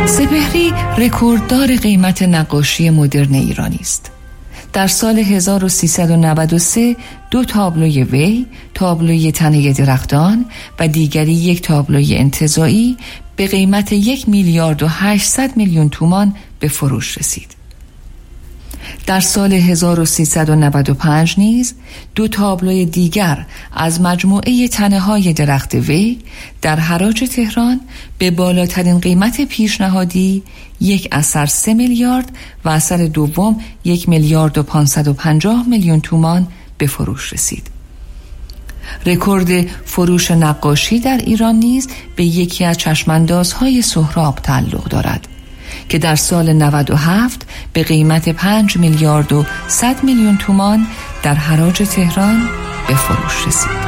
سپهری رکورددار قیمت نقاشی مدرن ایرانی است. در سال 1393 2 تابلوی وی، تابلوی تنه درختان و دیگری یک تابلوی انتزاعی به قیمت 1,800,000,000 تومان به فروش رسید. در سال 1395 نیز 2 تابلوی دیگر از مجموعه تنه‌های درخت وی در حراج تهران به بالاترین قیمت پیشنهادی، یک اثر 3 میلیارد و اثر دوم 1,550,000,000 تومان به فروش رسید. رکورد فروش نقاشی در ایران نیز به یکی از چشماندازهای سهراب تعلق دارد که در سال 97 به قیمت 5,100,000,000 تومان در حراج تهران به فروش رسید.